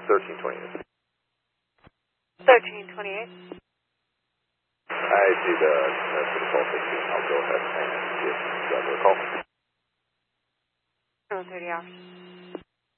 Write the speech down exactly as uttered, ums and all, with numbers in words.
thirteen twenty-eight. thirteen twenty-eight. I see the message for call sixteen. I'll go ahead and give driver a call. zero thirty off.